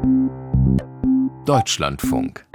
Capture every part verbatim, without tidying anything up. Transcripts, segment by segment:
Deutschlandfunk.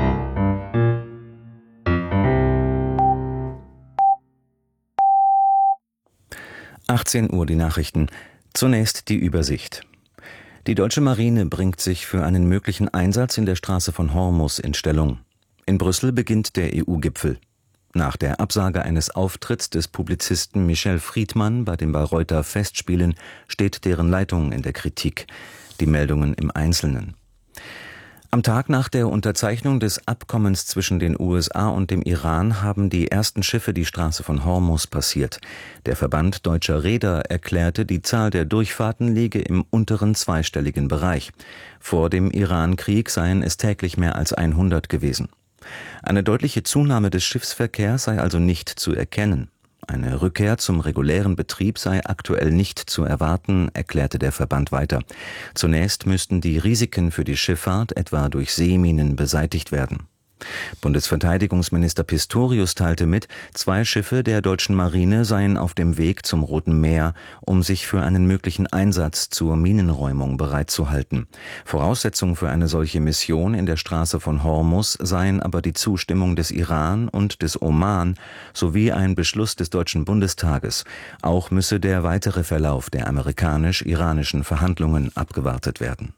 achtzehn Uhr die Nachrichten. Zunächst die Übersicht. Die deutsche Marine bringt sich für einen möglichen Einsatz in der Straße von Hormuz in Stellung. In Brüssel beginnt der E U-Gipfel. Nach der Absage eines Auftritts des Publizisten Michel Friedmann bei den Bayreuther Festspielen steht deren Leitung in der Kritik. Die Meldungen im Einzelnen. Am Tag nach der Unterzeichnung des Abkommens zwischen den U S A und dem Iran haben die ersten Schiffe die Straße von Hormuz passiert. Der Verband deutscher Reeder erklärte, die Zahl der Durchfahrten liege im unteren zweistelligen Bereich. Vor dem Iran-Krieg seien es täglich mehr als hundert gewesen. Eine deutliche Zunahme des Schiffsverkehrs sei also nicht zu erkennen. Eine Rückkehr zum regulären Betrieb sei aktuell nicht zu erwarten, erklärte der Verband weiter. Zunächst müssten die Risiken für die Schifffahrt etwa durch Seeminen beseitigt werden. Bundesverteidigungsminister Pistorius teilte mit, zwei Schiffe der deutschen Marine seien auf dem Weg zum Roten Meer, um sich für einen möglichen Einsatz zur Minenräumung bereitzuhalten. Voraussetzung für eine solche Mission in der Straße von Hormuz seien aber die Zustimmung des Iran und des Oman sowie ein Beschluss des Deutschen Bundestages. Auch müsse der weitere Verlauf der amerikanisch-iranischen Verhandlungen abgewartet werden.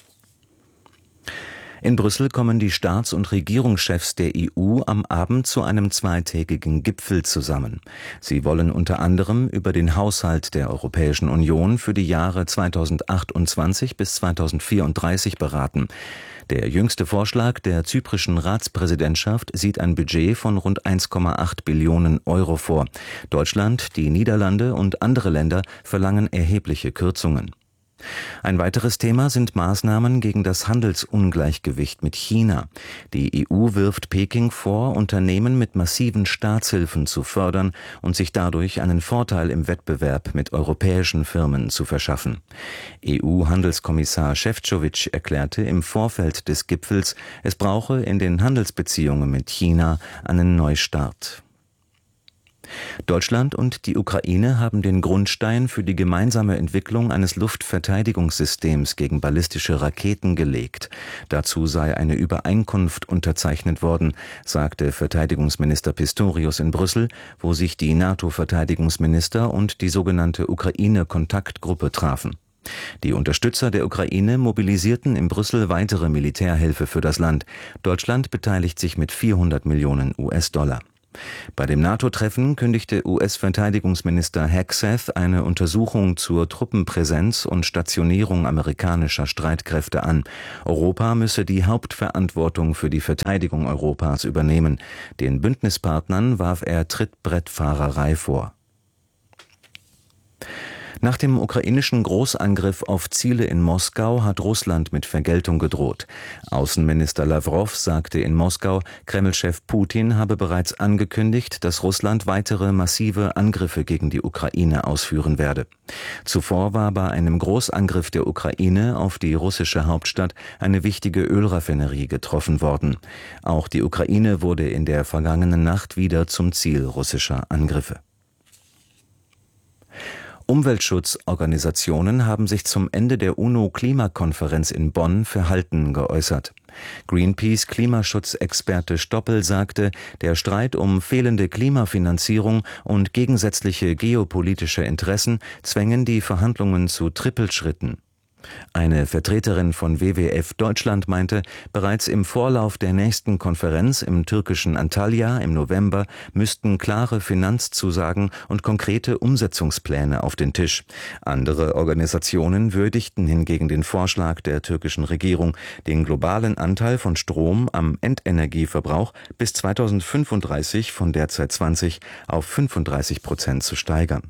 In Brüssel kommen die Staats- und Regierungschefs der E U am Abend zu einem zweitägigen Gipfel zusammen. Sie wollen unter anderem über den Haushalt der Europäischen Union für die Jahre zweitausendachtundzwanzig bis zweitausendvierunddreißig beraten. Der jüngste Vorschlag der zyprischen Ratspräsidentschaft sieht ein Budget von rund eins Komma acht Billionen Euro vor. Deutschland, die Niederlande und andere Länder verlangen erhebliche Kürzungen. Ein weiteres Thema sind Maßnahmen gegen das Handelsungleichgewicht mit China. Die E U wirft Peking vor, Unternehmen mit massiven Staatshilfen zu fördern und sich dadurch einen Vorteil im Wettbewerb mit europäischen Firmen zu verschaffen. E U-Handelskommissar Šefčovič erklärte im Vorfeld des Gipfels, es brauche in den Handelsbeziehungen mit China einen Neustart. Deutschland und die Ukraine haben den Grundstein für die gemeinsame Entwicklung eines Luftverteidigungssystems gegen ballistische Raketen gelegt. Dazu sei eine Übereinkunft unterzeichnet worden, sagte Verteidigungsminister Pistorius in Brüssel, wo sich die NATO-Verteidigungsminister und die sogenannte Ukraine-Kontaktgruppe trafen. Die Unterstützer der Ukraine mobilisierten in Brüssel weitere Militärhilfe für das Land. Deutschland beteiligt sich mit vierhundert Millionen US-Dollar. Bei dem NATO-Treffen kündigte U S-Verteidigungsminister Hegseth eine Untersuchung zur Truppenpräsenz und Stationierung amerikanischer Streitkräfte an. Europa müsse die Hauptverantwortung für die Verteidigung Europas übernehmen. Den Bündnispartnern warf er Trittbrettfahrerei vor. Nach dem ukrainischen Großangriff auf Ziele in Moskau hat Russland mit Vergeltung gedroht. Außenminister Lawrow sagte in Moskau, Kreml-Chef Putin habe bereits angekündigt, dass Russland weitere massive Angriffe gegen die Ukraine ausführen werde. Zuvor war bei einem Großangriff der Ukraine auf die russische Hauptstadt eine wichtige Ölraffinerie getroffen worden. Auch die Ukraine wurde in der vergangenen Nacht wieder zum Ziel russischer Angriffe. Umweltschutzorganisationen haben sich zum Ende der UNO-Klimakonferenz in Bonn verhalten geäußert. Greenpeace-Klimaschutzexperte Stoppel sagte, der Streit um fehlende Klimafinanzierung und gegensätzliche geopolitische Interessen zwängen die Verhandlungen zu Trippelschritten. Eine Vertreterin von W W F Deutschland meinte, bereits im Vorlauf der nächsten Konferenz im türkischen Antalya im November müssten klare Finanzzusagen und konkrete Umsetzungspläne auf den Tisch. Andere Organisationen würdigten hingegen den Vorschlag der türkischen Regierung, den globalen Anteil von Strom am Endenergieverbrauch bis zweitausendfünfunddreißig von derzeit zwanzig auf fünfunddreißig Prozent zu steigern.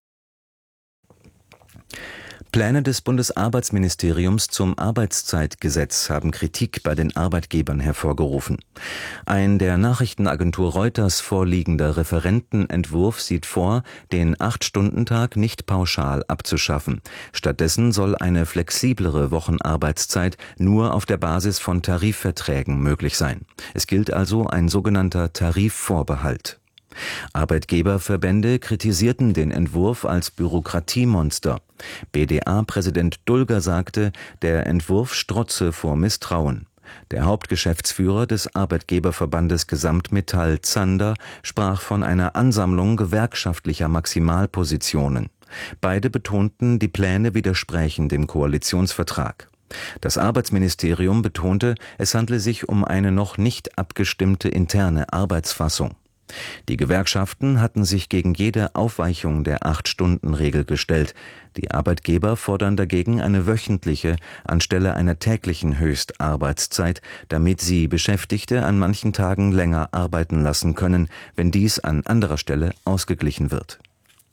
Pläne des Bundesarbeitsministeriums zum Arbeitszeitgesetz haben Kritik bei den Arbeitgebern hervorgerufen. Ein der Nachrichtenagentur Reuters vorliegender Referentenentwurf sieht vor, den Acht-Stunden-Tag nicht pauschal abzuschaffen. Stattdessen soll eine flexiblere Wochenarbeitszeit nur auf der Basis von Tarifverträgen möglich sein. Es gilt also ein sogenannter Tarifvorbehalt. Arbeitgeberverbände kritisierten den Entwurf als Bürokratiemonster. B D A-Präsident Dulger sagte, der Entwurf strotze vor Misstrauen. Der Hauptgeschäftsführer des Arbeitgeberverbandes Gesamtmetall Zander sprach von einer Ansammlung gewerkschaftlicher Maximalpositionen. Beide betonten, die Pläne widersprächen dem Koalitionsvertrag. Das Arbeitsministerium betonte, es handle sich um eine noch nicht abgestimmte interne Arbeitsfassung. Die Gewerkschaften hatten sich gegen jede Aufweichung der Acht-Stunden-Regel gestellt. Die Arbeitgeber fordern dagegen eine wöchentliche anstelle einer täglichen Höchstarbeitszeit, damit sie Beschäftigte an manchen Tagen länger arbeiten lassen können, wenn dies an anderer Stelle ausgeglichen wird.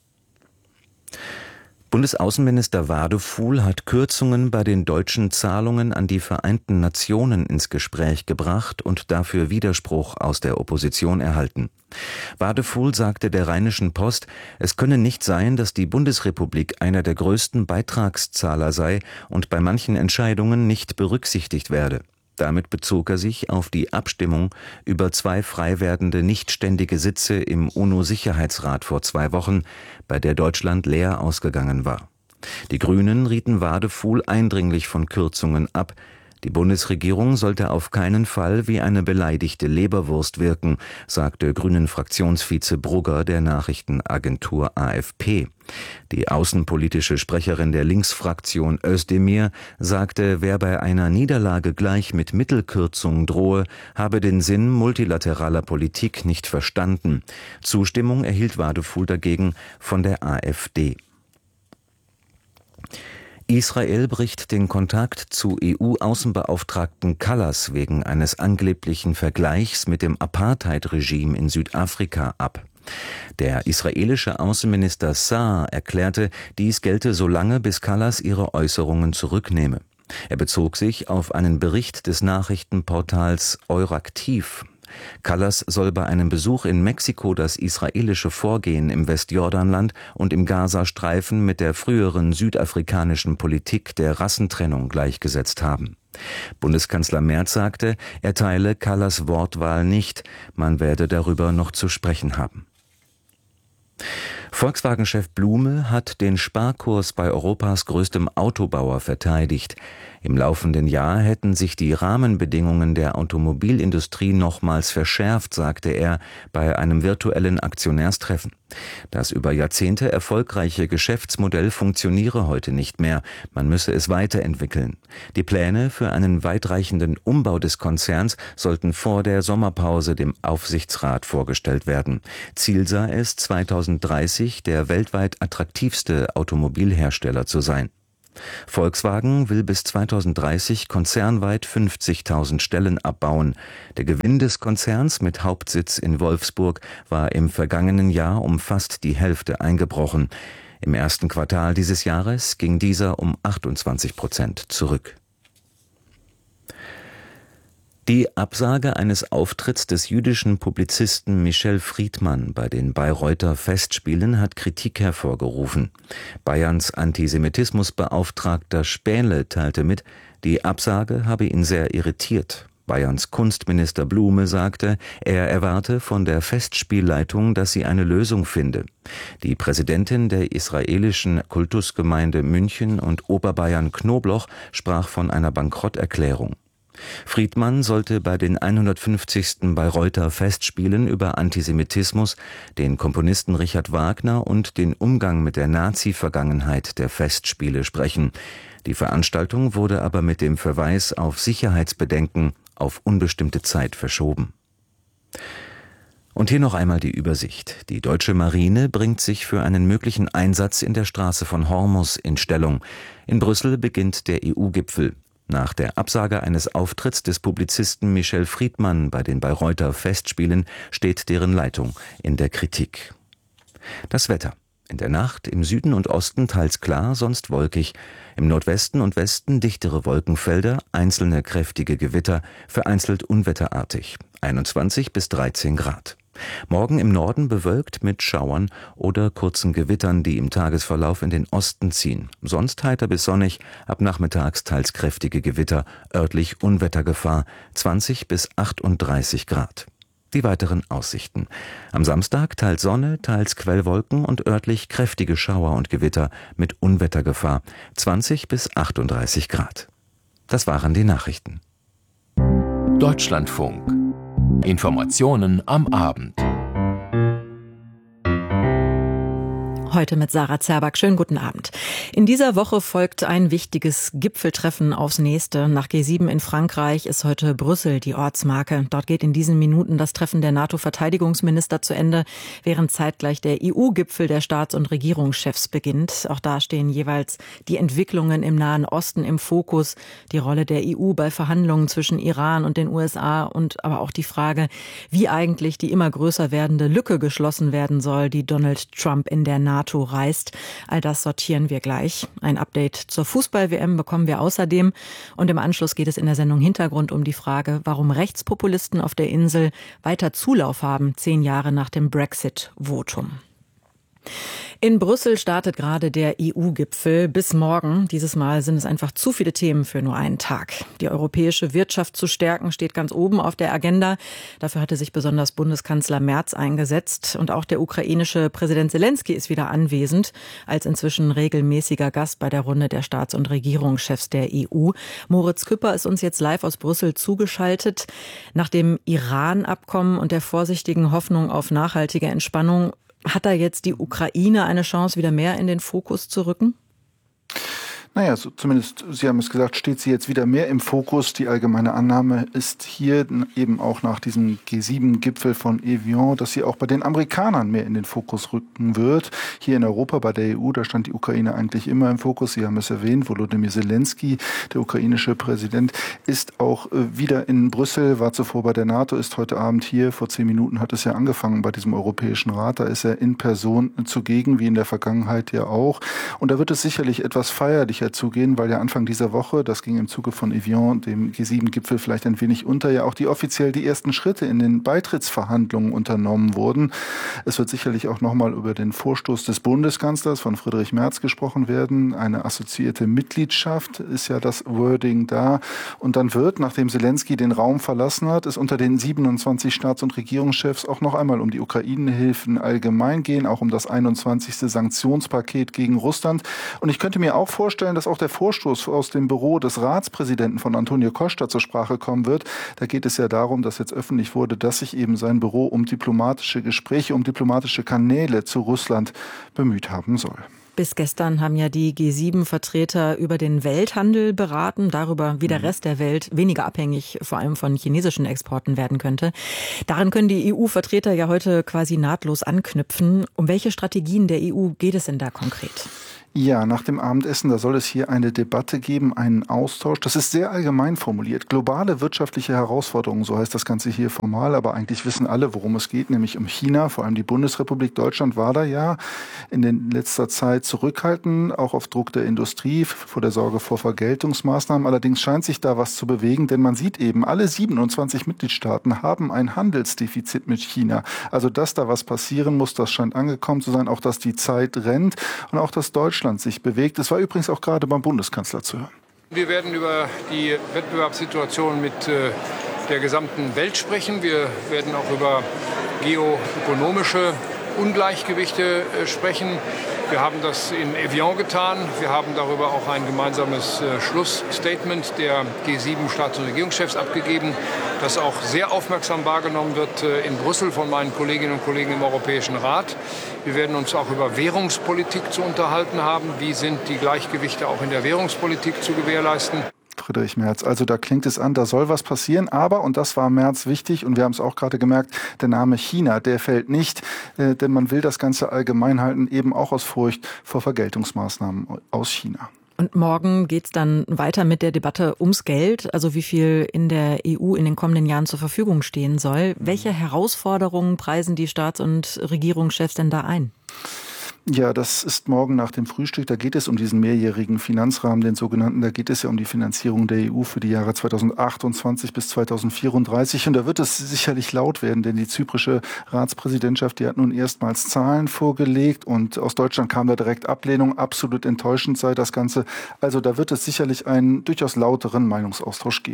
Bundesaußenminister Wadefuhl hat Kürzungen bei den deutschen Zahlungen an die Vereinten Nationen ins Gespräch gebracht und dafür Widerspruch aus der Opposition erhalten. Wadefuhl sagte der Rheinischen Post, es könne nicht sein, dass die Bundesrepublik einer der größten Beitragszahler sei und bei manchen Entscheidungen nicht berücksichtigt werde. Damit bezog er sich auf die Abstimmung über zwei frei werdende nichtständige Sitze im UNO-Sicherheitsrat vor zwei Wochen, bei der Deutschland leer ausgegangen war. Die Grünen rieten Wadefuhl eindringlich von Kürzungen ab. Die Bundesregierung sollte auf keinen Fall wie eine beleidigte Leberwurst wirken, sagte Grünen-Fraktionsvize Brugger der Nachrichtenagentur A F P. Die außenpolitische Sprecherin der Linksfraktion Özdemir sagte, wer bei einer Niederlage gleich mit Mittelkürzungen drohe, habe den Sinn multilateraler Politik nicht verstanden. Zustimmung erhielt Wadefuhl dagegen von der A f D. Israel bricht den Kontakt zu E U-Außenbeauftragten Kallas wegen eines angeblichen Vergleichs mit dem Apartheid-Regime in Südafrika ab. Der israelische Außenminister Saar erklärte, dies gelte so lange, bis Kallas ihre Äußerungen zurücknehme. Er bezog sich auf einen Bericht des Nachrichtenportals Euraktiv. Kallas soll bei einem Besuch in Mexiko das israelische Vorgehen im Westjordanland und im Gazastreifen mit der früheren südafrikanischen Politik der Rassentrennung gleichgesetzt haben. Bundeskanzler Merz sagte, er teile Kallas Wortwahl nicht, man werde darüber noch zu sprechen haben. Volkswagen-Chef Blume hat den Sparkurs bei Europas größtem Autobauer verteidigt. Im laufenden Jahr hätten sich die Rahmenbedingungen der Automobilindustrie nochmals verschärft, sagte er bei einem virtuellen Aktionärstreffen. Das über Jahrzehnte erfolgreiche Geschäftsmodell funktioniere heute nicht mehr, man müsse es weiterentwickeln. Die Pläne für einen weitreichenden Umbau des Konzerns sollten vor der Sommerpause dem Aufsichtsrat vorgestellt werden. Ziel sei es, zweitausenddreißig der weltweit attraktivste Automobilhersteller zu sein. Volkswagen will bis zweitausenddreißig konzernweit fünfzigtausend Stellen abbauen. Der Gewinn des Konzerns mit Hauptsitz in Wolfsburg war im vergangenen Jahr um fast die Hälfte eingebrochen. Im ersten Quartal dieses Jahres ging dieser um achtundzwanzig Prozent zurück. Die Absage eines Auftritts des jüdischen Publizisten Michel Friedmann bei den Bayreuther Festspielen hat Kritik hervorgerufen. Bayerns Antisemitismusbeauftragter Spähle teilte mit, die Absage habe ihn sehr irritiert. Bayerns Kunstminister Blume sagte, er erwarte von der Festspielleitung, dass sie eine Lösung finde. Die Präsidentin der israelischen Kultusgemeinde München und Oberbayern Knobloch sprach von einer Bankrotterklärung. Friedmann sollte bei den hundertfünfzigsten Bayreuther Festspielen über Antisemitismus, den Komponisten Richard Wagner und den Umgang mit der Nazi-Vergangenheit der Festspiele sprechen. Die Veranstaltung wurde aber mit dem Verweis auf Sicherheitsbedenken auf unbestimmte Zeit verschoben. Und hier noch einmal die Übersicht. Die deutsche Marine bringt sich für einen möglichen Einsatz in der Straße von Hormuz in Stellung. In Brüssel beginnt der E U-Gipfel. Nach der Absage eines Auftritts des Publizisten Michel Friedmann bei den Bayreuther Festspielen steht deren Leitung in der Kritik. Das Wetter. In der Nacht im Süden und Osten teils klar, sonst wolkig. Im Nordwesten und Westen dichtere Wolkenfelder, einzelne kräftige Gewitter, vereinzelt unwetterartig. einundzwanzig bis dreizehn Grad. Morgen im Norden bewölkt mit Schauern oder kurzen Gewittern, die im Tagesverlauf in den Osten ziehen. Sonst heiter bis sonnig, ab nachmittags teils kräftige Gewitter, örtlich Unwettergefahr, zwanzig bis achtunddreißig Grad. Die weiteren Aussichten. Am Samstag teils Sonne, teils Quellwolken und örtlich kräftige Schauer und Gewitter mit Unwettergefahr, zwanzig bis achtunddreißig Grad. Das waren die Nachrichten. Deutschlandfunk. Informationen am Abend. Heute mit Sarah Zerback. Schönen guten Abend. In dieser Woche folgt ein wichtiges Gipfeltreffen aufs nächste. Nach G sieben in Frankreich ist heute Brüssel die Ortsmarke. Dort geht in diesen Minuten das Treffen der NATO-Verteidigungsminister zu Ende, während zeitgleich der E U-Gipfel der Staats- und Regierungschefs beginnt. Auch da stehen jeweils die Entwicklungen im Nahen Osten im Fokus, die Rolle der E U bei Verhandlungen zwischen Iran und den U S A und aber auch die Frage, wie eigentlich die immer größer werdende Lücke geschlossen werden soll, die Donald Trump in der NATO reißt. All das sortieren wir gleich. Ein Update zur Fußball-W M bekommen wir außerdem. Und im Anschluss geht es in der Sendung Hintergrund um die Frage, warum Rechtspopulisten auf der Insel weiter Zulauf haben, zehn Jahre nach dem Brexit-Votum. In Brüssel startet gerade der E U-Gipfel. Bis morgen. Dieses Mal sind es einfach zu viele Themen für nur einen Tag. Die europäische Wirtschaft zu stärken steht ganz oben auf der Agenda. Dafür hatte sich besonders Bundeskanzler Merz eingesetzt. Und auch der ukrainische Präsident Selenskyj ist wieder anwesend, als inzwischen regelmäßiger Gast bei der Runde der Staats- und Regierungschefs der E U. Moritz Küpper ist uns jetzt live aus Brüssel zugeschaltet. Nach dem Iran-Abkommen und der vorsichtigen Hoffnung auf nachhaltige Entspannung, hat da jetzt die Ukraine eine Chance, wieder mehr in den Fokus zu rücken? Naja, so zumindest, Sie haben es gesagt, steht sie jetzt wieder mehr im Fokus. Die allgemeine Annahme ist hier eben auch nach diesem G sieben Gipfel von Evian, dass sie auch bei den Amerikanern mehr in den Fokus rücken wird. Hier in Europa bei der E U, da stand die Ukraine eigentlich immer im Fokus. Sie haben es erwähnt, Volodymyr Selenskyj, der ukrainische Präsident, ist auch wieder in Brüssel, war zuvor bei der NATO, ist heute Abend hier. Vor zehn Minuten hat es ja angefangen bei diesem Europäischen Rat. Da ist er in Person zugegen, wie in der Vergangenheit ja auch. Und da wird es sicherlich etwas feierlicher zugehen, weil ja Anfang dieser Woche, das ging im Zuge von Evian, dem G sieben Gipfel vielleicht ein wenig unter, ja auch die offiziell die ersten Schritte in den Beitrittsverhandlungen unternommen wurden. Es wird sicherlich auch nochmal über den Vorstoß des Bundeskanzlers von Friedrich Merz gesprochen werden. Eine assoziierte Mitgliedschaft ist ja das Wording da. Und dann wird, nachdem Selenskyj den Raum verlassen hat, es unter den siebenundzwanzig Staats- und Regierungschefs auch noch einmal um die Ukraine-Hilfen allgemein gehen, auch um das einundzwanzigste Sanktionspaket gegen Russland. Und ich könnte mir auch vorstellen, dass auch der Vorstoß aus dem Büro des Ratspräsidenten von Antonio Costa zur Sprache kommen wird. Da geht es ja darum, dass jetzt öffentlich wurde, dass sich eben sein Büro um diplomatische Gespräche, um diplomatische Kanäle zu Russland bemüht haben soll. Bis gestern haben ja die G sieben Vertreter über den Welthandel beraten, darüber, wie der Rest der Welt weniger abhängig vor allem von chinesischen Exporten werden könnte. Daran können die E U-Vertreter ja heute quasi nahtlos anknüpfen. Um welche Strategien der E U geht es denn da konkret? Ja, nach dem Abendessen, da soll es hier eine Debatte geben, einen Austausch. Das ist sehr allgemein formuliert. Globale wirtschaftliche Herausforderungen, so heißt das Ganze hier formal, aber eigentlich wissen alle, worum es geht, nämlich um China. Vor allem die Bundesrepublik Deutschland war da ja in den letzter Zeit zurückhaltend, auch auf Druck der Industrie, vor der Sorge vor Vergeltungsmaßnahmen. Allerdings scheint sich da was zu bewegen, denn man sieht eben, alle siebenundzwanzig Mitgliedstaaten haben ein Handelsdefizit mit China. Also, dass da was passieren muss, das scheint angekommen zu sein. Auch, dass die Zeit rennt und auch, dass Deutschland sich bewegt. Das war übrigens auch gerade beim Bundeskanzler zu hören. Wir werden über die Wettbewerbssituation mit äh, der gesamten Welt sprechen. Wir werden auch über geoökonomische Ungleichgewichte äh, sprechen. Wir haben das in Evian getan. Wir haben darüber auch ein gemeinsames äh, Schlussstatement der G sieben Staats- und Regierungschefs abgegeben, das auch sehr aufmerksam wahrgenommen wird äh, in Brüssel von meinen Kolleginnen und Kollegen im Europäischen Rat. Wir werden uns auch über Währungspolitik zu unterhalten haben. Wie sind die Gleichgewichte auch in der Währungspolitik zu gewährleisten? Friedrich Merz. Also da klingt es an, da soll was passieren. Aber, und das war Merz wichtig, und wir haben es auch gerade gemerkt, der Name China, der fällt nicht. Äh, denn man will das Ganze allgemein halten, eben auch aus Furcht vor Vergeltungsmaßnahmen aus China. Und morgen geht's dann weiter mit der Debatte ums Geld, also wie viel in der E U in den kommenden Jahren zur Verfügung stehen soll. Welche Herausforderungen preisen die Staats- und Regierungschefs denn da ein? Ja, das ist morgen nach dem Frühstück. Da geht es um diesen mehrjährigen Finanzrahmen, den sogenannten. Da geht es ja um die Finanzierung der E U für die Jahre zweitausendachtundzwanzig bis zweitausendvierunddreißig. Und da wird es sicherlich laut werden, denn die zyprische Ratspräsidentschaft, die hat nun erstmals Zahlen vorgelegt. Und aus Deutschland kam da direkt Ablehnung. Absolut enttäuschend sei das Ganze. Also da wird es sicherlich einen durchaus lauteren Meinungsaustausch geben.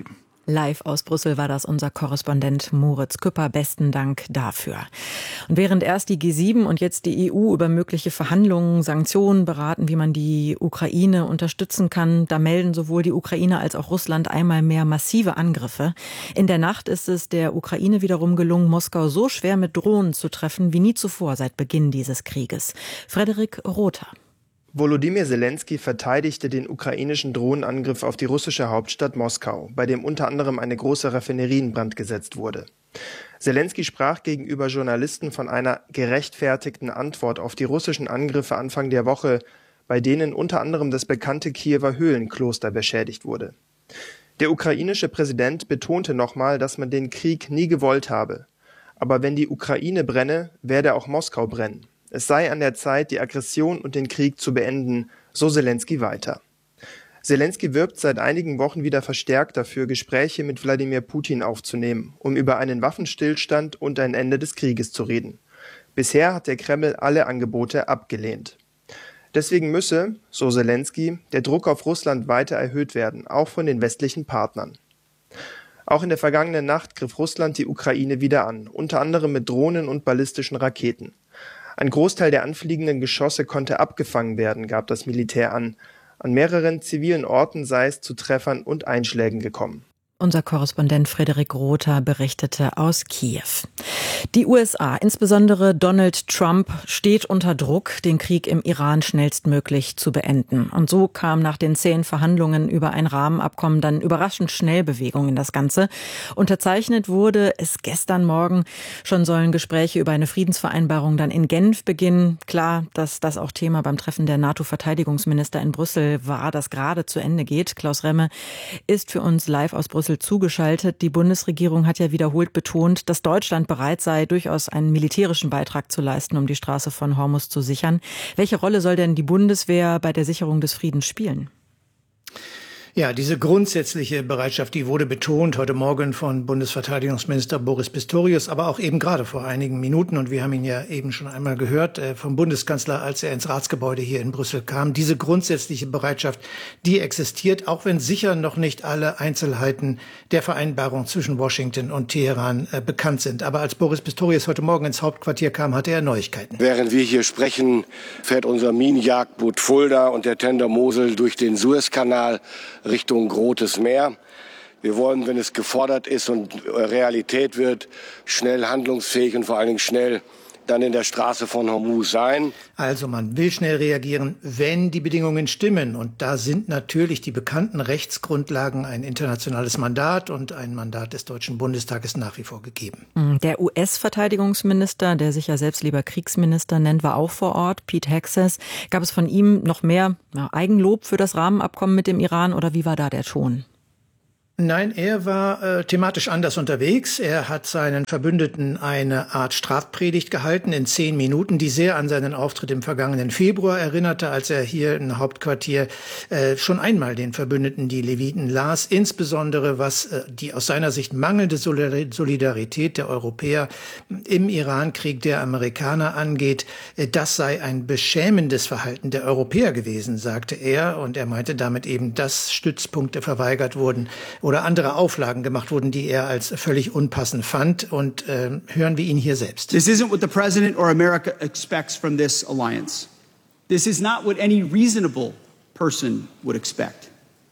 Live aus Brüssel war das unser Korrespondent Moritz Küpper. Besten Dank dafür. Und während erst die G sieben und jetzt die E U über mögliche Verhandlungen, Sanktionen beraten, wie man die Ukraine unterstützen kann, da melden sowohl die Ukraine als auch Russland einmal mehr massive Angriffe. In der Nacht ist es der Ukraine wiederum gelungen, Moskau so schwer mit Drohnen zu treffen wie nie zuvor seit Beginn dieses Krieges. Frederik Rother. Volodymyr Zelensky verteidigte den ukrainischen Drohnenangriff auf die russische Hauptstadt Moskau, bei dem unter anderem eine große Raffinerie in Brand gesetzt wurde. Zelensky sprach gegenüber Journalisten von einer gerechtfertigten Antwort auf die russischen Angriffe Anfang der Woche, bei denen unter anderem das bekannte Kiewer Höhlenkloster beschädigt wurde. Der ukrainische Präsident betonte nochmal, dass man den Krieg nie gewollt habe. Aber wenn die Ukraine brenne, werde auch Moskau brennen. Es sei an der Zeit, die Aggression und den Krieg zu beenden, so Zelensky weiter. Zelensky wirbt seit einigen Wochen wieder verstärkt dafür, Gespräche mit Wladimir Putin aufzunehmen, um über einen Waffenstillstand und ein Ende des Krieges zu reden. Bisher hat der Kreml alle Angebote abgelehnt. Deswegen müsse, so Zelensky, der Druck auf Russland weiter erhöht werden, auch von den westlichen Partnern. Auch in der vergangenen Nacht griff Russland die Ukraine wieder an, unter anderem mit Drohnen und ballistischen Raketen. Ein Großteil der anfliegenden Geschosse konnte abgefangen werden, gab das Militär an. An mehreren zivilen Orten sei es zu Treffern und Einschlägen gekommen. Unser Korrespondent Frederik Rother berichtete aus Kiew. Die U S A, insbesondere Donald Trump, steht unter Druck, den Krieg im Iran schnellstmöglich zu beenden. Und so kam nach den zähen Verhandlungen über ein Rahmenabkommen dann überraschend schnell Bewegung in das Ganze. Unterzeichnet wurde es gestern Morgen. Schon sollen Gespräche über eine Friedensvereinbarung dann in Genf beginnen. Klar, dass das auch Thema beim Treffen der NATO-Verteidigungsminister in Brüssel war, das gerade zu Ende geht. Klaus Remme ist für uns live aus Brüssel zugeschaltet. Die Bundesregierung hat ja wiederholt betont, dass Deutschland bereit sei, durchaus einen militärischen Beitrag zu leisten, um die Straße von Hormuz zu sichern. Welche Rolle soll denn die Bundeswehr bei der Sicherung des Friedens spielen? Ja, diese grundsätzliche Bereitschaft, die wurde betont heute Morgen von Bundesverteidigungsminister Boris Pistorius, aber auch eben gerade vor einigen Minuten, und wir haben ihn ja eben schon einmal gehört, äh, vom Bundeskanzler, als er ins Ratsgebäude hier in Brüssel kam. Diese grundsätzliche Bereitschaft, die existiert, auch wenn sicher noch nicht alle Einzelheiten der Vereinbarung zwischen Washington und Teheran äh, bekannt sind. Aber als Boris Pistorius heute Morgen ins Hauptquartier kam, hatte er Neuigkeiten. Während wir hier sprechen, fährt unser Minenjagdboot Fulda und der Tender Mosel durch den Suezkanal Richtung Rotes Meer. Wir wollen, wenn es gefordert ist und Realität wird, schnell handlungsfähig und vor allen Dingen schnell dann in der Straße von Hormuz sein. Also man will schnell reagieren, wenn die Bedingungen stimmen. Und da sind natürlich die bekannten Rechtsgrundlagen, ein internationales Mandat und ein Mandat des Deutschen Bundestages nach wie vor gegeben. Der U S-Verteidigungsminister, der sich ja selbst lieber Kriegsminister nennt, war auch vor Ort, Pete Hegseth. Gab es von ihm noch mehr ja, Eigenlob für das Rahmenabkommen mit dem Iran oder wie war da der Ton? Nein, er war äh, thematisch anders unterwegs. Er hat seinen Verbündeten eine Art Strafpredigt gehalten in zehn Minuten, die sehr an seinen Auftritt im vergangenen Februar erinnerte, als er hier im Hauptquartier äh, schon einmal den Verbündeten die Leviten las. Insbesondere was äh, die aus seiner Sicht mangelnde Solidarität der Europäer im Irankrieg der Amerikaner angeht. Äh, das sei ein beschämendes Verhalten der Europäer gewesen, sagte er. Und er meinte damit eben, dass Stützpunkte verweigert wurden oder andere Auflagen gemacht wurden, die er als völlig unpassend fand. Und äh, hören wir ihn hier selbst. This isn't what the president or America expects from this alliance. This is not what any reasonable person would expect.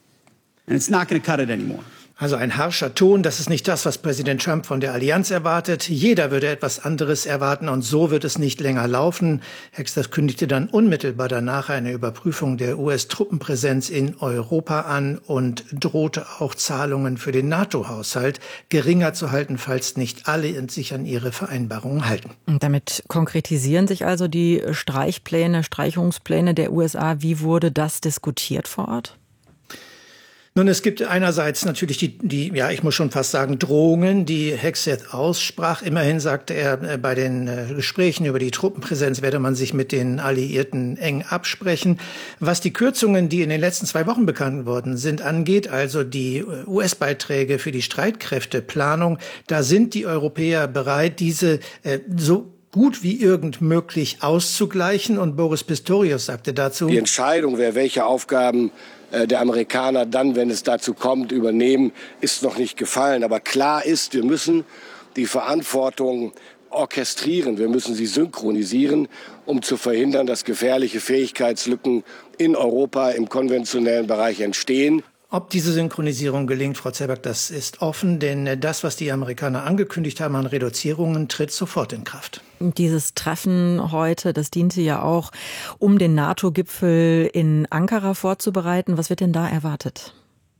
And it's not going to cut it anymore. Also ein harscher Ton, das ist nicht das, was Präsident Trump von der Allianz erwartet. Jeder würde etwas anderes erwarten und so wird es nicht länger laufen. Hegseth kündigte dann unmittelbar danach eine Überprüfung der U S-Truppenpräsenz in Europa an und drohte auch Zahlungen für den NATO-Haushalt geringer zu halten, falls nicht alle sich an ihre Vereinbarungen halten. Und damit konkretisieren sich also die Streichpläne, Streichungspläne der U S A. Wie wurde das diskutiert vor Ort? Nun, es gibt einerseits natürlich die, die, ja, ich muss schon fast sagen, Drohungen, die Hegseth aussprach. Immerhin sagte er, bei den Gesprächen über die Truppenpräsenz werde man sich mit den Alliierten eng absprechen. Was die Kürzungen, die in den letzten zwei Wochen bekannt worden sind, angeht, also die U S-Beiträge für die Streitkräfteplanung, da sind die Europäer bereit, diese äh, so gut wie irgend möglich auszugleichen. Und Boris Pistorius sagte dazu: Die Entscheidung, wer welche Aufgaben der Amerikaner dann, wenn es dazu kommt, übernehmen, ist noch nicht gefallen. Aber klar ist, wir müssen die Verantwortung orchestrieren, wir müssen sie synchronisieren, um zu verhindern, dass gefährliche Fähigkeitslücken in Europa im konventionellen Bereich entstehen. Ob diese Synchronisierung gelingt, Frau Zerberg, das ist offen, denn das, was die Amerikaner angekündigt haben an Reduzierungen, tritt sofort in Kraft. Dieses Treffen heute, das diente ja auch, um den NATO-Gipfel in Ankara vorzubereiten. Was wird denn da erwartet?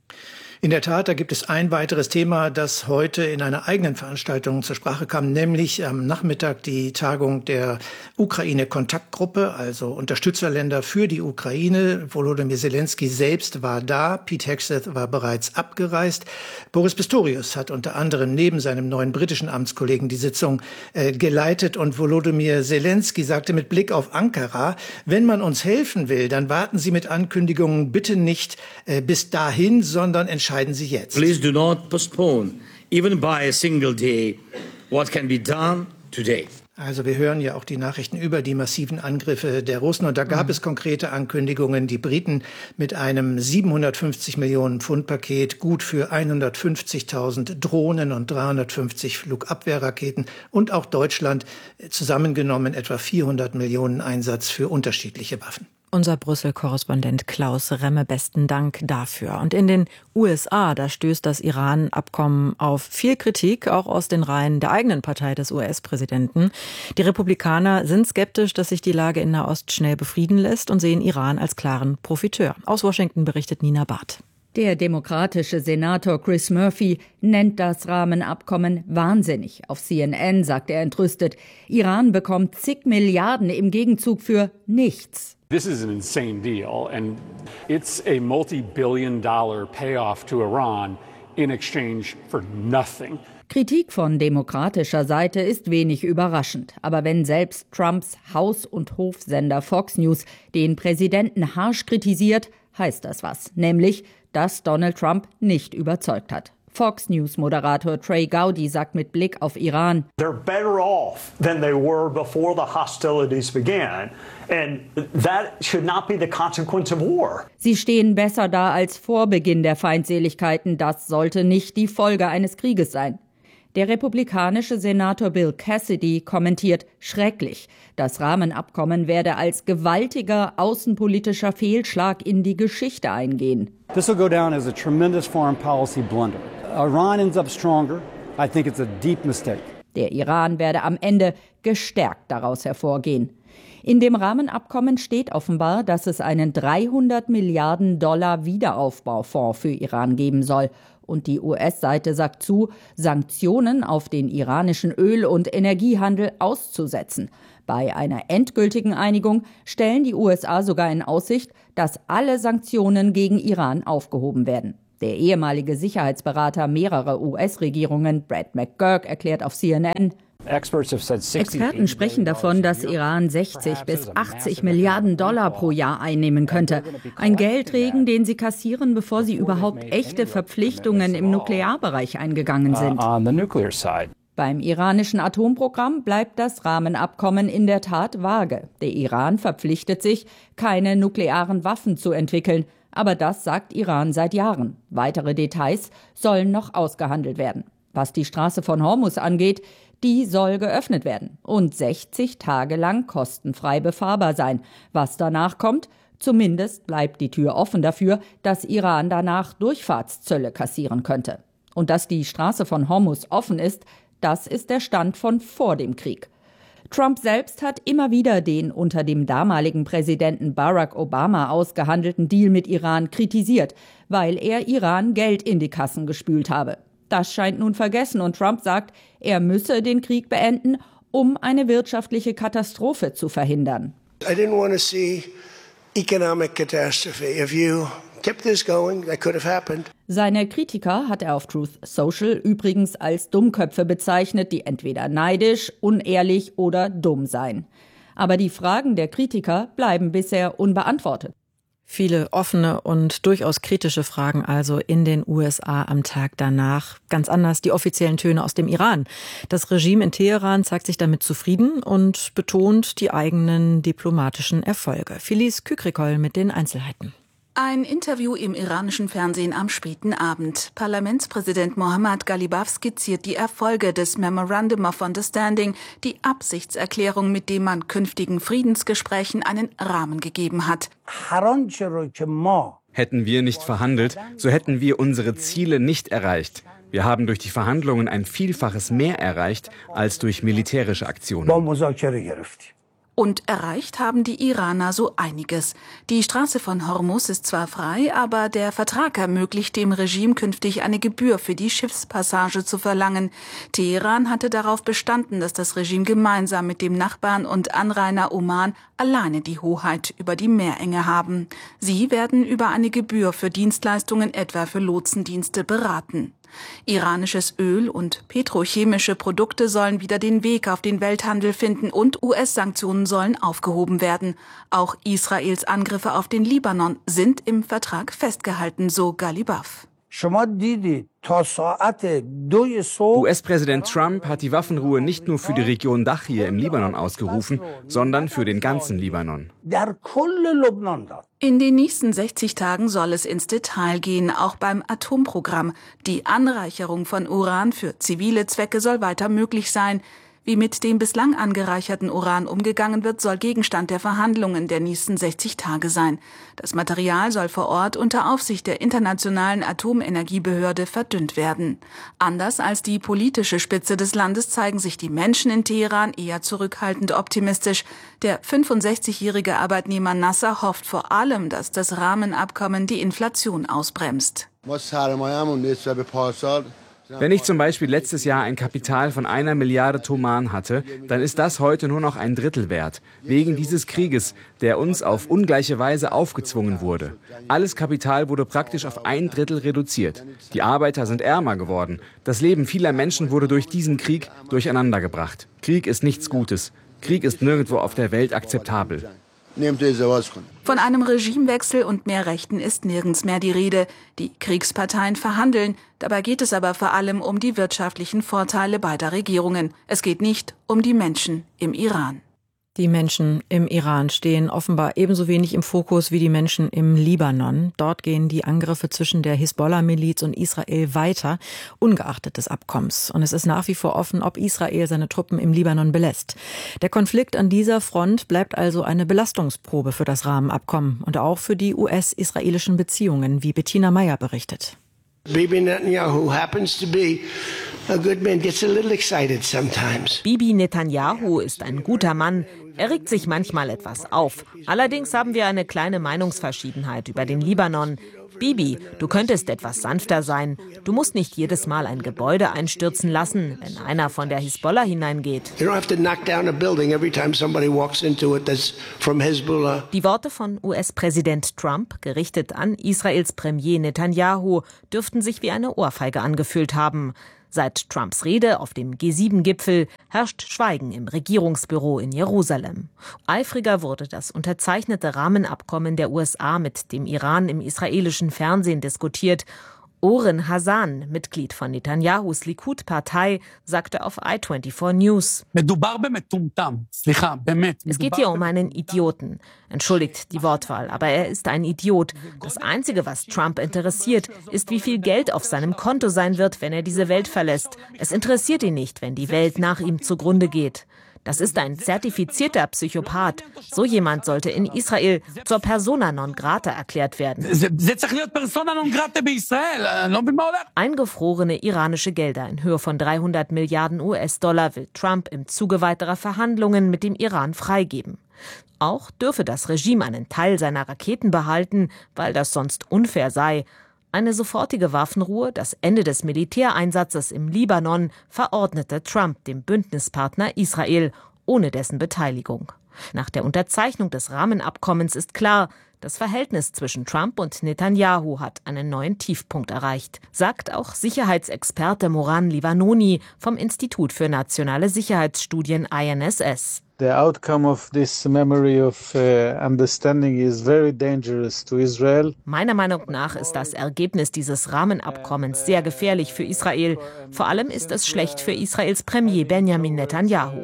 In der Tat, da gibt es ein weiteres Thema, das heute in einer eigenen Veranstaltung zur Sprache kam, nämlich am Nachmittag die Tagung der Ukraine-Kontaktgruppe, also Unterstützerländer für die Ukraine. Volodymyr Zelensky selbst war da, Pete Hegseth war bereits abgereist. Boris Pistorius hat unter anderem neben seinem neuen britischen Amtskollegen die Sitzung äh, geleitet und Volodymyr Zelensky sagte mit Blick auf Ankara, wenn man uns helfen will, dann warten Sie mit Ankündigungen bitte nicht äh, bis dahin, sondern entscheiden Sie jetzt. Please do not postpone, even by a single day, what can be done today. Also wir hören ja auch die Nachrichten über die massiven Angriffe der Russen und da gab mhm. es konkrete Ankündigungen. Die Briten mit einem siebenhundertfünfzig Millionen Pfund Paket, gut für hundertfünfzigtausend Drohnen und dreihundertfünfzig Flugabwehrraketen und auch Deutschland zusammengenommen etwa vierhundert Millionen Einsatz für unterschiedliche Waffen. Unser Brüssel-Korrespondent Klaus Remme, besten Dank dafür. Und in den U S A, da stößt das Iran-Abkommen auf viel Kritik, auch aus den Reihen der eigenen Partei des U S-Präsidenten. Die Republikaner sind skeptisch, dass sich die Lage in Nahost schnell befrieden lässt und sehen Iran als klaren Profiteur. Aus Washington berichtet Nina Barth. Der demokratische Senator Chris Murphy nennt das Rahmenabkommen wahnsinnig. Auf C N N sagt er entrüstet, Iran bekommt zig Milliarden im Gegenzug für nichts. This is an insane deal, and it's a multi-billion dollar payoff to Iran in exchange for nothing. Kritik von demokratischer Seite ist wenig überraschend. Aber wenn selbst Trumps Haus- und Hofsender Fox News den Präsidenten harsch kritisiert, heißt das was. Nämlich, dass Donald Trump nicht überzeugt hat. Fox News-Moderator Trey Gowdy sagt mit Blick auf Iran: They're better off than they were before the hostilities began. And that should not be the consequence of war. Sie stehen besser da als vor Beginn der Feindseligkeiten. Das sollte nicht die Folge eines Krieges sein. Der republikanische Senator Bill Cassidy kommentiert schrecklich. Das Rahmenabkommen werde als gewaltiger außenpolitischer Fehlschlag in die Geschichte eingehen. This will go down as a tremendous foreign policy blunder. Iran ends up stronger. I think it's a deep mistake. Der Iran werde am Ende gestärkt daraus hervorgehen. In dem Rahmenabkommen steht offenbar, dass es einen dreihundert Milliarden Dollar Wiederaufbaufonds für Iran geben soll. Und die U S-Seite sagt zu, Sanktionen auf den iranischen Öl- und Energiehandel auszusetzen. Bei einer endgültigen Einigung stellen die U S A sogar in Aussicht, dass alle Sanktionen gegen Iran aufgehoben werden. Der ehemalige Sicherheitsberater mehrerer U S-Regierungen, Brad McGurk, erklärt auf C N N: Experten sprechen davon, dass Iran sechzig bis achtzig Milliarden Dollar pro Jahr einnehmen könnte. Ein Geldregen, den sie kassieren, bevor sie überhaupt echte Verpflichtungen im Nuklearbereich eingegangen sind. Beim iranischen Atomprogramm bleibt das Rahmenabkommen in der Tat vage. Der Iran verpflichtet sich, keine nuklearen Waffen zu entwickeln. Aber das sagt Iran seit Jahren. Weitere Details sollen noch ausgehandelt werden. Was die Straße von Hormuz angeht, die soll geöffnet werden und sechzig Tage lang kostenfrei befahrbar sein. Was danach kommt? Zumindest bleibt die Tür offen dafür, dass Iran danach Durchfahrtszölle kassieren könnte. Und dass die Straße von Hormuz offen ist, das ist der Stand von vor dem Krieg. Trump selbst hat immer wieder den unter dem damaligen Präsidenten Barack Obama ausgehandelten Deal mit Iran kritisiert, weil er Iran Geld in die Kassen gespült habe. Das scheint nun vergessen und Trump sagt, er müsse den Krieg beenden, um eine wirtschaftliche Katastrophe zu verhindern. I didn't want to see economic catastrophe. If you kept this going, that could have happened. Seine Kritiker hat er auf Truth Social übrigens als Dummköpfe bezeichnet, die entweder neidisch, unehrlich oder dumm seien. Aber die Fragen der Kritiker bleiben bisher unbeantwortet. Viele offene und durchaus kritische Fragen also in den U S A am Tag danach. Ganz anders die offiziellen Töne aus dem Iran. Das Regime in Teheran zeigt sich damit zufrieden und betont die eigenen diplomatischen Erfolge. Felice Kükrikol mit den Einzelheiten. Ein Interview im iranischen Fernsehen am späten Abend. Parlamentspräsident Mohammad Ghalibaf skizziert die Erfolge des Memorandum of Understanding, die Absichtserklärung, mit dem man künftigen Friedensgesprächen einen Rahmen gegeben hat. Hätten wir nicht verhandelt, so hätten wir unsere Ziele nicht erreicht. Wir haben durch die Verhandlungen ein Vielfaches mehr erreicht als durch militärische Aktionen. Und erreicht haben die Iraner so einiges. Die Straße von Hormuz ist zwar frei, aber der Vertrag ermöglicht dem Regime künftig eine Gebühr für die Schiffspassage zu verlangen. Teheran hatte darauf bestanden, dass das Regime gemeinsam mit dem Nachbarn und Anrainer Oman alleine die Hoheit über die Meerenge haben. Sie werden über eine Gebühr für Dienstleistungen, etwa für Lotsendienste, beraten. Iranisches Öl und petrochemische Produkte sollen wieder den Weg auf den Welthandel finden und U S-Sanktionen sollen aufgehoben werden. Auch Israels Angriffe auf den Libanon sind im Vertrag festgehalten, so Ghalibaf. U S-Präsident Trump hat die Waffenruhe nicht nur für die Region Dachir im Libanon ausgerufen, sondern für den ganzen Libanon. In den nächsten sechzig Tagen soll es ins Detail gehen, auch beim Atomprogramm. Die Anreicherung von Uran für zivile Zwecke soll weiter möglich sein. Wie mit dem bislang angereicherten Uran umgegangen wird, soll Gegenstand der Verhandlungen der nächsten sechzig Tage sein. Das Material soll vor Ort unter Aufsicht der Internationalen Atomenergiebehörde verdünnt werden. Anders als die politische Spitze des Landes zeigen sich die Menschen in Teheran eher zurückhaltend optimistisch. Der fünfundsechzigjährige Arbeitnehmer Nasser hofft vor allem, dass das Rahmenabkommen die Inflation ausbremst. Wenn ich zum Beispiel letztes Jahr ein Kapital von einer Milliarde Toman hatte, dann ist das heute nur noch ein Drittel wert. Wegen dieses Krieges, der uns auf ungleiche Weise aufgezwungen wurde. Alles Kapital wurde praktisch auf ein Drittel reduziert. Die Arbeiter sind ärmer geworden. Das Leben vieler Menschen wurde durch diesen Krieg durcheinandergebracht. Krieg ist nichts Gutes. Krieg ist nirgendwo auf der Welt akzeptabel. Von einem Regimewechsel und mehr Rechten ist nirgends mehr die Rede. Die Kriegsparteien verhandeln. Dabei geht es aber vor allem um die wirtschaftlichen Vorteile beider Regierungen. Es geht nicht um die Menschen im Iran. Die Menschen im Iran stehen offenbar ebenso wenig im Fokus wie die Menschen im Libanon. Dort gehen die Angriffe zwischen der Hisbollah-Miliz und Israel weiter, ungeachtet des Abkommens. Und es ist nach wie vor offen, ob Israel seine Truppen im Libanon belässt. Der Konflikt an dieser Front bleibt also eine Belastungsprobe für das Rahmenabkommen und auch für die U S-israelischen Beziehungen, wie Bettina Meyer berichtet. Bibi Netanyahu happens to be a good man, gets a little excited sometimes. Bibi Netanyahu ist ein guter Mann. Er regt sich manchmal etwas auf. Allerdings haben wir eine kleine Meinungsverschiedenheit über den Libanon. Bibi, du könntest etwas sanfter sein. Du musst nicht jedes Mal ein Gebäude einstürzen lassen, wenn einer von der Hisbollah hineingeht. Die Worte von U S-Präsident Trump, gerichtet an Israels Premier Netanyahu, dürften sich wie eine Ohrfeige angefühlt haben. Seit Trumps Rede auf dem G sieben Gipfel herrscht Schweigen im Regierungsbüro in Jerusalem. Eifriger wurde das unterzeichnete Rahmenabkommen der U S A mit dem Iran im israelischen Fernsehen diskutiert. Oren Hassan, Mitglied von Netanyahus Likud-Partei, sagte auf I vierundzwanzig News: Es geht hier um einen Idioten. Entschuldigt die Wortwahl, aber er ist ein Idiot. Das Einzige, was Trump interessiert, ist, wie viel Geld auf seinem Konto sein wird, wenn er diese Welt verlässt. Es interessiert ihn nicht, wenn die Welt nach ihm zugrunde geht. Das ist ein zertifizierter Psychopath. So jemand sollte in Israel zur Persona non grata erklärt werden. Eingefrorene iranische Gelder in Höhe von dreihundert Milliarden U S-Dollar will Trump im Zuge weiterer Verhandlungen mit dem Iran freigeben. Auch dürfe das Regime einen Teil seiner Raketen behalten, weil das sonst unfair sei. Eine sofortige Waffenruhe, das Ende des Militäreinsatzes im Libanon, verordnete Trump dem Bündnispartner Israel, ohne dessen Beteiligung. Nach der Unterzeichnung des Rahmenabkommens ist klar, das Verhältnis zwischen Trump und Netanyahu hat einen neuen Tiefpunkt erreicht, sagt auch Sicherheitsexperte Moran Livanoni vom Institut für nationale Sicherheitsstudien I N S S. The outcome of this memory of uh, understanding is very dangerous to Israel. Meiner Meinung nach ist das Ergebnis dieses Rahmenabkommens sehr gefährlich für Israel. Vor allem ist es schlecht für Israels Premier Benjamin Netanyahu.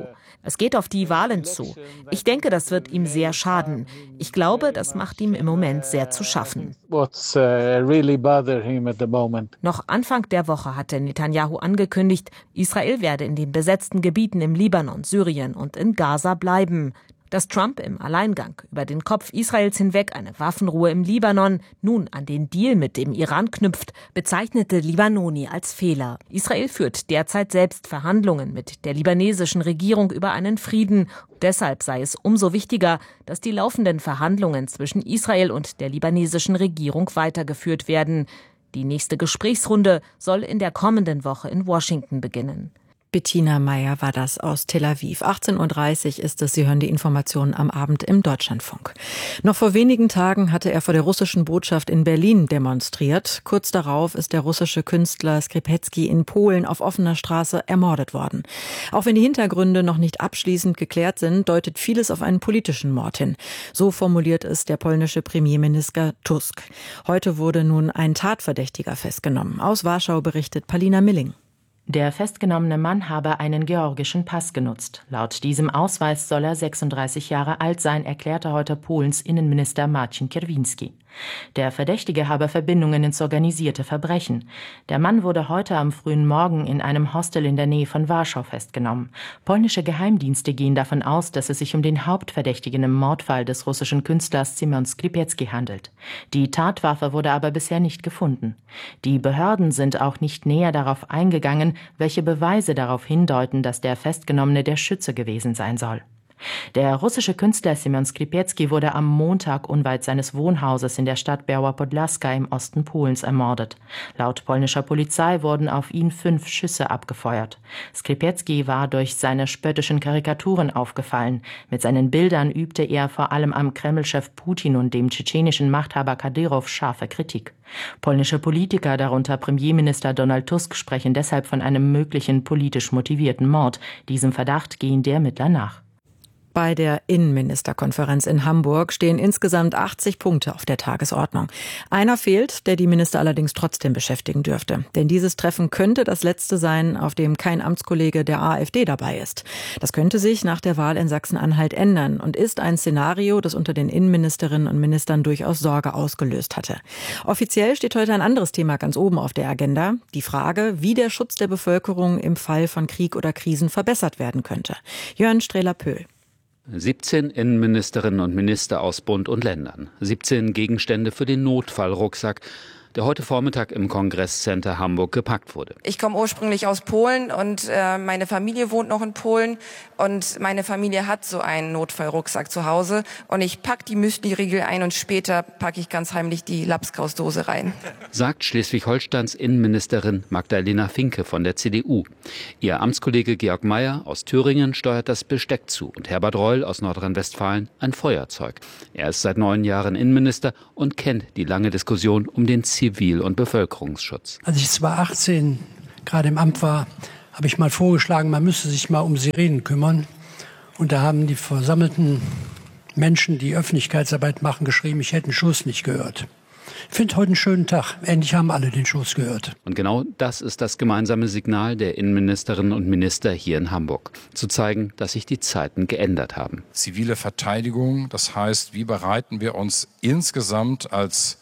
Es geht auf die Wahlen zu. Ich denke, das wird ihm sehr schaden. Ich glaube, das macht ihm im Moment sehr zu schaffen. What's uh, really bother him at the moment? Noch Anfang der Woche hatte Netanyahu angekündigt, Israel werde in den besetzten Gebieten im Libanon, Syrien und in Gaza bleiben. Dass Trump im Alleingang über den Kopf Israels hinweg eine Waffenruhe im Libanon nun an den Deal mit dem Iran knüpft, bezeichnete Libanoni als Fehler. Israel führt derzeit selbst Verhandlungen mit der libanesischen Regierung über einen Frieden. Deshalb sei es umso wichtiger, dass die laufenden Verhandlungen zwischen Israel und der libanesischen Regierung weitergeführt werden. Die nächste Gesprächsrunde soll in der kommenden Woche in Washington beginnen. Bettina Meyer war das aus Tel Aviv. achtzehn Uhr dreißig ist es. Sie hören die Informationen am Abend im Deutschlandfunk. Noch vor wenigen Tagen hatte er vor der russischen Botschaft in Berlin demonstriert. Kurz darauf ist der russische Künstler Skripecki in Polen auf offener Straße ermordet worden. Auch wenn die Hintergründe noch nicht abschließend geklärt sind, deutet vieles auf einen politischen Mord hin. So formuliert es der polnische Premierminister Tusk. Heute wurde nun ein Tatverdächtiger festgenommen. Aus Warschau berichtet Palina Milling. Der festgenommene Mann habe einen georgischen Pass genutzt. Laut diesem Ausweis soll er sechsunddreißig Jahre alt sein, erklärte heute Polens Innenminister Marcin Kierwiński. Der Verdächtige habe Verbindungen ins organisierte Verbrechen. Der Mann wurde heute am frühen Morgen in einem Hostel in der Nähe von Warschau festgenommen. Polnische Geheimdienste gehen davon aus, dass es sich um den Hauptverdächtigen im Mordfall des russischen Künstlers Szymon Skripecki handelt. Die Tatwaffe wurde aber bisher nicht gefunden. Die Behörden sind auch nicht näher darauf eingegangen, welche Beweise darauf hindeuten, dass der Festgenommene der Schütze gewesen sein soll. Der russische Künstler Szymon Skripecki wurde am Montag unweit seines Wohnhauses in der Stadt Biała Podlaska im Osten Polens ermordet. Laut polnischer Polizei wurden auf ihn fünf Schüsse abgefeuert. Skripecki war durch seine spöttischen Karikaturen aufgefallen. Mit seinen Bildern übte er vor allem am Kreml-Chef Putin und dem tschetschenischen Machthaber Kadyrow scharfe Kritik. Polnische Politiker, darunter Premierminister Donald Tusk, sprechen deshalb von einem möglichen politisch motivierten Mord. Diesem Verdacht gehen die Ermittler nach. Bei der Innenministerkonferenz in Hamburg stehen insgesamt achtzig Punkte auf der Tagesordnung. Einer fehlt, der die Minister allerdings trotzdem beschäftigen dürfte. Denn dieses Treffen könnte das letzte sein, auf dem kein Amtskollege der AfD dabei ist. Das könnte sich nach der Wahl in Sachsen-Anhalt ändern und ist ein Szenario, das unter den Innenministerinnen und Ministern durchaus Sorge ausgelöst hatte. Offiziell steht heute ein anderes Thema ganz oben auf der Agenda. Die Frage, wie der Schutz der Bevölkerung im Fall von Krieg oder Krisen verbessert werden könnte. Jörn Strehler-Pöhl. siebzehn Innenministerinnen und Minister aus Bund und Ländern, siebzehn Gegenstände für den Notfallrucksack, der heute Vormittag im Kongresscenter Hamburg gepackt wurde. Ich komme ursprünglich aus Polen und äh, meine Familie wohnt noch in Polen und meine Familie hat so einen Notfallrucksack zu Hause und ich packe die Müsli-Riegel ein und später packe ich ganz heimlich die Lapskausdose rein. Sagt Schleswig-Holsteins Innenministerin Magdalena Finke von der C D U. Ihr Amtskollege Georg Mayer aus Thüringen steuert das Besteck zu und Herbert Reul aus Nordrhein-Westfalen ein Feuerzeug. Er ist seit neun Jahren Innenminister und kennt die lange Diskussion um den Zivil- und Bevölkerungsschutz. Als ich zweitausendachtzehn gerade im Amt war, habe ich mal vorgeschlagen, man müsste sich mal um Sirenen kümmern. Und da haben die versammelten Menschen, die Öffentlichkeitsarbeit machen, geschrieben, ich hätte den Schuss nicht gehört. Ich finde heute einen schönen Tag. Endlich haben alle den Schuss gehört. Und genau das ist das gemeinsame Signal der Innenministerinnen und Minister hier in Hamburg. Zu zeigen, dass sich die Zeiten geändert haben. Zivile Verteidigung, das heißt, wie bereiten wir uns insgesamt als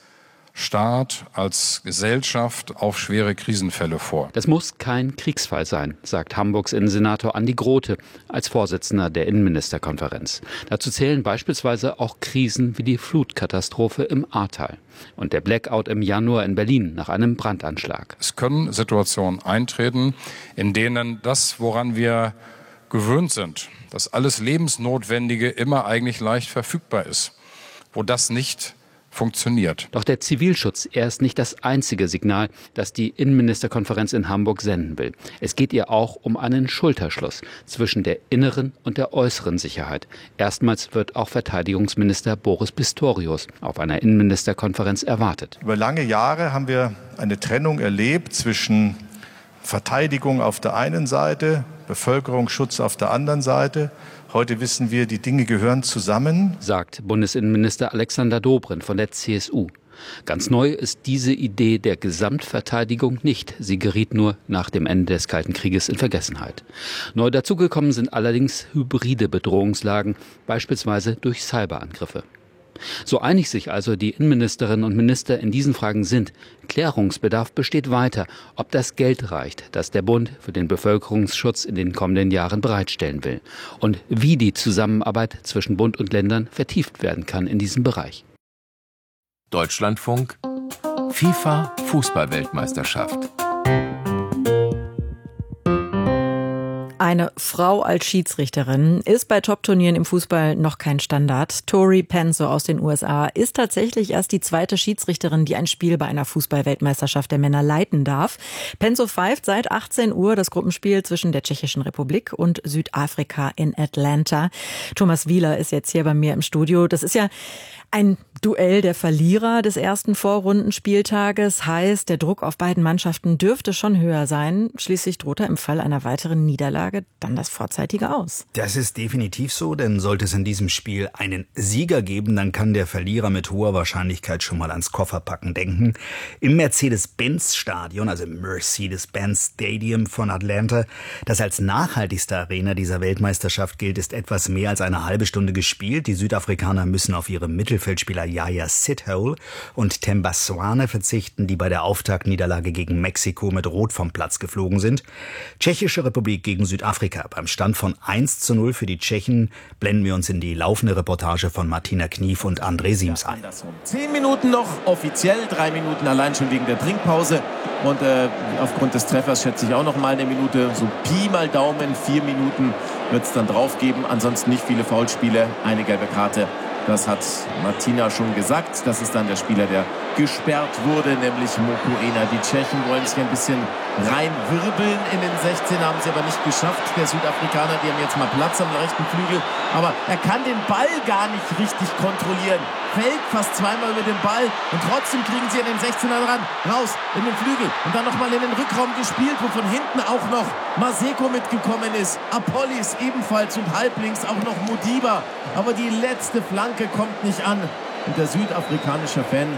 Staat, als Gesellschaft auf schwere Krisenfälle vor. Das muss kein Kriegsfall sein, sagt Hamburgs Innensenator Andi Grote als Vorsitzender der Innenministerkonferenz. Dazu zählen beispielsweise auch Krisen wie die Flutkatastrophe im Ahrtal und der Blackout im Januar in Berlin nach einem Brandanschlag. Es können Situationen eintreten, in denen das, woran wir gewöhnt sind, dass alles Lebensnotwendige immer eigentlich leicht verfügbar ist, wo das nicht funktioniert. Doch der Zivilschutz, er ist nicht das einzige Signal, das die Innenministerkonferenz in Hamburg senden will. Es geht ihr auch um einen Schulterschluss zwischen der inneren und der äußeren Sicherheit. Erstmals wird auch Verteidigungsminister Boris Pistorius auf einer Innenministerkonferenz erwartet. Über lange Jahre haben wir eine Trennung erlebt zwischen Verteidigung auf der einen Seite, Bevölkerungsschutz auf der anderen Seite. Heute wissen wir, die Dinge gehören zusammen, sagt Bundesinnenminister Alexander Dobrindt von der C S U. Ganz neu ist diese Idee der Gesamtverteidigung nicht. Sie geriet nur nach dem Ende des Kalten Krieges in Vergessenheit. Neu dazugekommen sind allerdings hybride Bedrohungslagen, beispielsweise durch Cyberangriffe. So einig sich also die Innenministerinnen und Minister in diesen Fragen sind, Klärungsbedarf besteht weiter, ob das Geld reicht, das der Bund für den Bevölkerungsschutz in den kommenden Jahren bereitstellen will und wie die Zusammenarbeit zwischen Bund und Ländern vertieft werden kann in diesem Bereich. Deutschlandfunk FIFA Fußball-Weltmeisterschaft. Eine Frau als Schiedsrichterin ist bei Top-Turnieren im Fußball noch kein Standard. Tori Penso aus den U S A ist tatsächlich erst die zweite Schiedsrichterin, die ein Spiel bei einer Fußball-Weltmeisterschaft der Männer leiten darf. Penso pfeift seit achtzehn Uhr das Gruppenspiel zwischen der Tschechischen Republik und Südafrika in Atlanta. Thomas Wieler ist jetzt hier bei mir im Studio. Das ist ja ein Duell der Verlierer des ersten Vorrundenspieltages, heißt, der Druck auf beiden Mannschaften dürfte schon höher sein. Schließlich droht er im Fall einer weiteren Niederlage dann das vorzeitige Aus. Das ist definitiv so, denn sollte es in diesem Spiel einen Sieger geben, dann kann der Verlierer mit hoher Wahrscheinlichkeit schon mal ans Kofferpacken denken. Im Mercedes-Benz-Stadion, also im Mercedes-Benz Stadium von Atlanta, das als nachhaltigste Arena dieser Weltmeisterschaft gilt, ist etwas mehr als eine halbe Stunde gespielt. Die Südafrikaner müssen auf ihre Mittelfeldspieler Yaya Sithole und Themba Swane verzichten, die bei der Auftaktniederlage gegen Mexiko mit Rot vom Platz geflogen sind. Tschechische Republik gegen Südafrika. Beim Stand von eins zu null für die Tschechen blenden wir uns in die laufende Reportage von Martina Knief und André Siems ein. Zehn Minuten noch, offiziell, drei Minuten allein schon wegen der Trinkpause. Und äh, aufgrund des Treffers schätze ich auch noch mal eine Minute, so Pi mal Daumen, vier Minuten wird es dann drauf geben. Ansonsten nicht viele Foulspiele, eine gelbe Karte. Das hat Martina schon gesagt. Das ist dann der Spieler, der gesperrt wurde, nämlich Mokoena. Die Tschechen wollen sich ein bisschen reinwirbeln in den sechzehn, haben sie aber nicht geschafft. Der Südafrikaner, die haben jetzt mal Platz am rechten Flügel, aber er kann den Ball gar nicht richtig kontrollieren. Fällt fast zweimal über den Ball und trotzdem kriegen sie an den sechzehner ran. Raus in den Flügel und dann nochmal in den Rückraum gespielt, wo von hinten auch noch Maseko mitgekommen ist. Apollis ebenfalls und halblinks auch noch Modiba. Aber die letzte Flanke kommt nicht an. Und der südafrikanische Fan,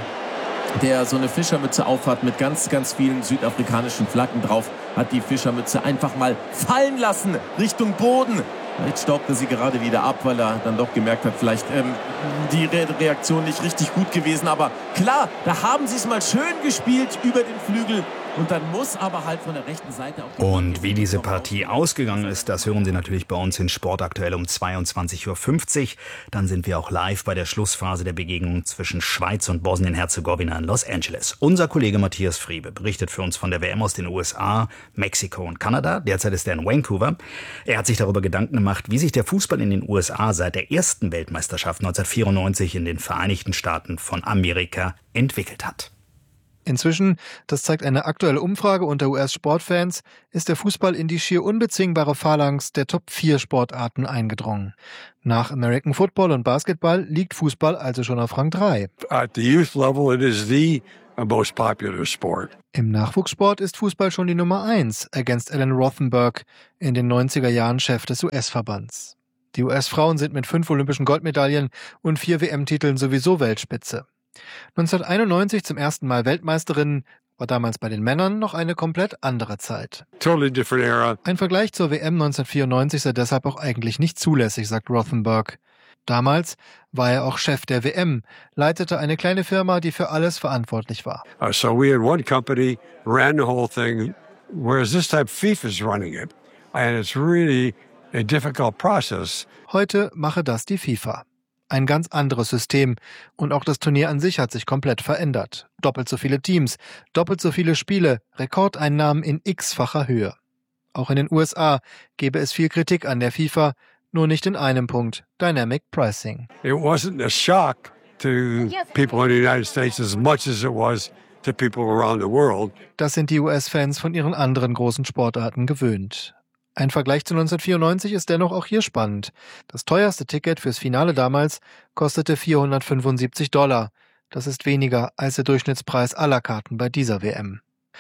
der so eine Fischermütze aufhat mit ganz, ganz vielen südafrikanischen Flaggen drauf, hat die Fischermütze einfach mal fallen lassen Richtung Boden. Jetzt staubt er sie gerade wieder ab, weil er dann doch gemerkt hat, vielleicht ähm, die Re- Reaktion nicht richtig gut gewesen. Aber klar, da haben sie es mal schön gespielt über den Flügel. Und dann muss aber halt von der rechten Seite auch... Und wie diese Partie ausgegangen ist, das hören Sie natürlich bei uns in Sport aktuell um zweiundzwanzig Uhr fünfzig. Dann sind wir auch live bei der Schlussphase der Begegnung zwischen Schweiz und Bosnien-Herzegowina in Los Angeles. Unser Kollege Matthias Friebe berichtet für uns von der W M aus den U S A, Mexiko und Kanada. Derzeit ist er in Vancouver. Er hat sich darüber Gedanken gemacht, wie sich der Fußball in den U S A seit der ersten Weltmeisterschaft neunzehnhundertvierundneunzig in den Vereinigten Staaten von Amerika entwickelt hat. Inzwischen, das zeigt eine aktuelle Umfrage unter U S-Sportfans, ist der Fußball in die schier unbezwingbare Phalanx der Top vier Sportarten eingedrungen. Nach American Football und Basketball liegt Fußball also schon auf Rang drei. At the youth level, it is the most popular sport. Im Nachwuchssport ist Fußball schon die Nummer eins, ergänzt Alan Rothenberg, in den neunziger Jahren Chef des U S-Verbands. Die U S-Frauen sind mit fünf olympischen Goldmedaillen und vier W M-Titeln sowieso Weltspitze. neunzehnhunderteinundneunzig zum ersten Mal Weltmeisterin, war damals bei den Männern noch eine komplett andere Zeit. Totally different era. Ein Vergleich zur W M neunzehnhundertvierundneunzig sei deshalb auch eigentlich nicht zulässig, sagt Rothenberg. Damals war er auch Chef der W M, leitete eine kleine Firma, die für alles verantwortlich war. Uh, so we had one company, ran the whole thing, whereas this time FIFA's running it. And it's really a difficult process. Heute mache das die FIFA. Ein ganz anderes System. Und auch das Turnier an sich hat sich komplett verändert. Doppelt so viele Teams, doppelt so viele Spiele, Rekordeinnahmen in x-facher Höhe. Auch in den U S A gebe es viel Kritik an der FIFA, nur nicht in einem Punkt: Dynamic Pricing. It wasn't a shock to people in the United States as much as it was to people around the world. Das sind die U S-Fans von ihren anderen großen Sportarten gewöhnt. Ein Vergleich zu neunzehnhundertvierundneunzig ist dennoch auch hier spannend. Das teuerste Ticket fürs Finale damals kostete vierhundertfünfundsiebzig Dollar. Das ist weniger als der Durchschnittspreis aller Karten bei dieser W M.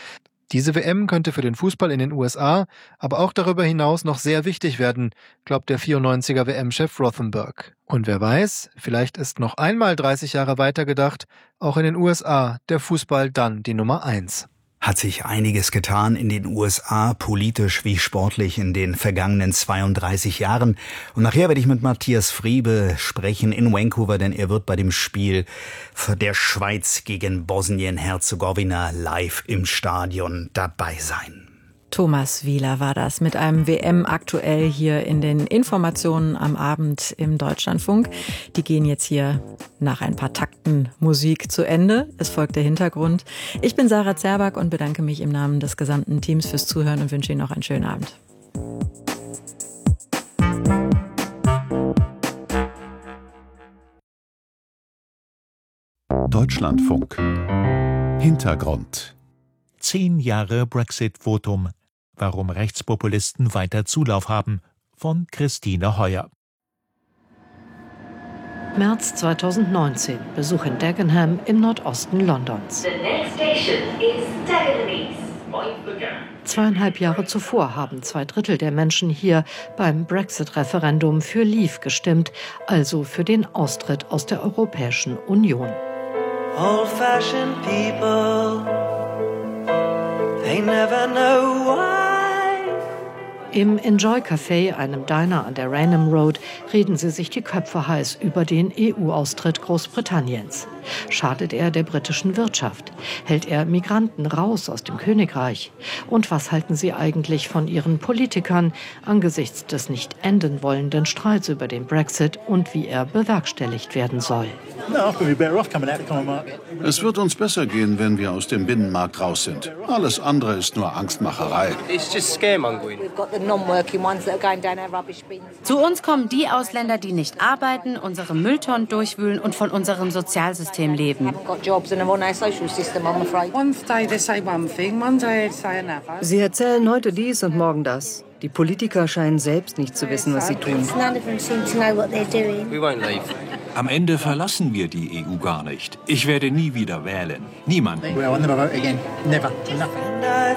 Diese W M könnte für den Fußball in den U S A, aber auch darüber hinaus noch sehr wichtig werden, glaubt der vierundneunziger W M-Chef Rothenberg. Und wer weiß, vielleicht ist noch einmal dreißig Jahre weitergedacht, auch in den U S A der Fußball dann die Nummer eins. Hat sich einiges getan in den U S A, politisch wie sportlich in den vergangenen zweiunddreißig Jahren. Und nachher werde ich mit Matthias Friebe sprechen in Vancouver, denn er wird bei dem Spiel der Schweiz gegen Bosnien-Herzegowina live im Stadion dabei sein. Thomas Wieler war das mit einem W M aktuell hier in den Informationen am Abend im Deutschlandfunk. Die gehen jetzt hier nach ein paar Takten Musik zu Ende. Es folgt der Hintergrund. Ich bin Sarah Zerback und bedanke mich im Namen des gesamten Teams fürs Zuhören und wünsche Ihnen noch einen schönen Abend. Deutschlandfunk. Hintergrund. Zehn Jahre Brexit-Votum. Warum Rechtspopulisten weiter Zulauf haben. Von Christine Heuer. März zweitausendneunzehn. Besuch in Dagenham im Nordosten Londons. Zweieinhalb Jahre zuvor haben zwei Drittel der Menschen hier beim Brexit-Referendum für Leave gestimmt, also für den Austritt aus der Europäischen Union. Old-fashioned people, they never know why. Im Enjoy Café, einem Diner an der Rainham Road, reden sie sich die Köpfe heiß über den E U-Austritt Großbritanniens. Schadet er der britischen Wirtschaft? Hält er Migranten raus aus dem Königreich? Und was halten sie eigentlich von ihren Politikern angesichts des nicht enden wollenden Streits über den Brexit und wie er bewerkstelligt werden soll? Es wird uns besser gehen, wenn wir aus dem Binnenmarkt raus sind. Alles andere ist nur Angstmacherei. Zu uns kommen die Ausländer, die nicht arbeiten, unsere Mülltonnen durchwühlen und von unserem Sozialsystem leben. Sie erzählen heute dies und morgen das. Die Politiker scheinen selbst nicht zu wissen, was sie tun. Am Ende verlassen wir die E U gar nicht. Ich werde nie wieder wählen. Niemand. Never.